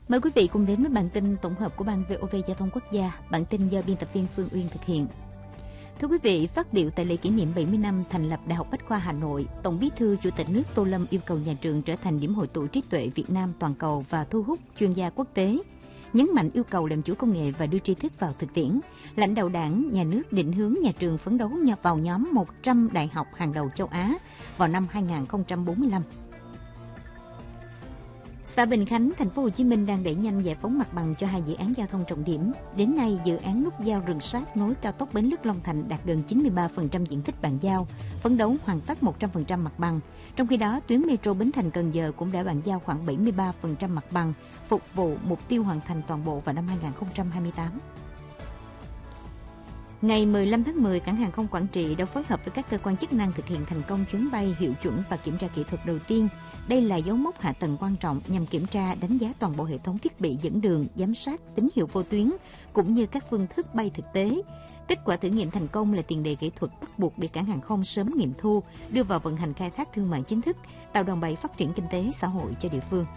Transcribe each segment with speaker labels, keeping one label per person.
Speaker 1: Mời quý vị cùng đến với bản tin tổng hợp của Ban VOV Giao thông Quốc gia. Bản tin do biên tập viên Phương Uyên thực hiện. Thưa quý vị, phát biểu tại lễ kỷ niệm 70 năm thành lập Đại học Bách khoa Hà Nội, Tổng Bí thư Chủ tịch nước Tô Lâm yêu cầu nhà trường trở thành điểm hội tụ trí tuệ Việt Nam toàn cầu và thu hút chuyên gia quốc tế. Nhấn mạnh yêu cầu làm chủ công nghệ và đưa tri thức vào thực tiễn, lãnh đạo Đảng, Nhà nước định hướng nhà trường phấn đấu vào nhóm 100 đại học hàng đầu châu Á vào năm 2045. Xã Bình Khánh, thành phố Hồ Chí Minh đang đẩy nhanh giải phóng mặt bằng cho 2 dự án giao thông trọng điểm. Đến nay, dự án nút giao Rừng Sát nối cao tốc Bến Lức Long Thành đạt gần 93% diện tích bàn giao, phấn đấu hoàn tất 100% mặt bằng. Trong khi đó, tuyến metro Bến Thành Cần Giờ cũng đã bàn giao khoảng 73% mặt bằng, phục vụ mục tiêu hoàn thành toàn bộ vào năm 2028. Ngày 15 tháng 10, Cảng hàng không Quảng Trị đã phối hợp với các cơ quan chức năng thực hiện thành công chuyến bay hiệu chuẩn và kiểm tra kỹ thuật đầu tiên. Đây là dấu mốc hạ tầng quan trọng nhằm kiểm tra, đánh giá toàn bộ hệ thống thiết bị dẫn đường, giám sát, tín hiệu vô tuyến, cũng như các phương thức bay thực tế. Kết quả thử nghiệm thành công là tiền đề kỹ thuật bắt buộc để cảng hàng không sớm nghiệm thu, đưa vào vận hành khai thác thương mại chính thức, tạo đòn bẩy phát triển kinh tế xã hội cho địa phương.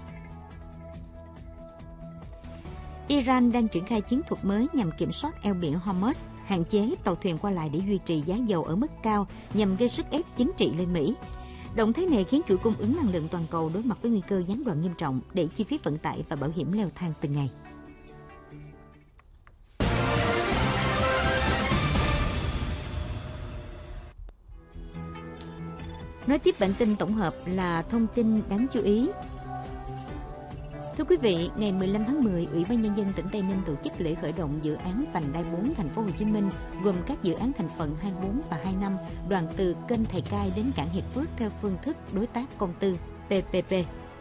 Speaker 1: Iran đang triển khai chiến thuật mới nhằm kiểm soát eo biển Hormuz, hạn chế tàu thuyền qua lại để duy trì giá dầu ở mức cao nhằm gây sức ép chính trị lên Mỹ. Động thái này khiến chuỗi cung ứng năng lượng toàn cầu đối mặt với nguy cơ gián đoạn nghiêm trọng để chi phí vận tải và bảo hiểm leo thang từng ngày. Nói tiếp bản tin tổng hợp là thông tin đáng chú ý. Thưa quý vị, ngày 15 tháng 10, Ủy ban Nhân dân tỉnh Tây Ninh tổ chức lễ khởi động dự án vành đai 4 thành phố Hồ Chí Minh, gồm các dự án thành phần 24 và 25, đoạn từ kênh Thầy Cai đến cảng Hiệp Phước theo phương thức đối tác công tư PPP.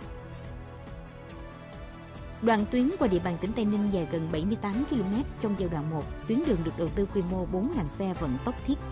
Speaker 1: Đoạn tuyến qua địa bàn tỉnh Tây Ninh dài gần 78 km trong giai đoạn 1, tuyến đường được đầu tư quy mô 4 làn xe vận tốc thiết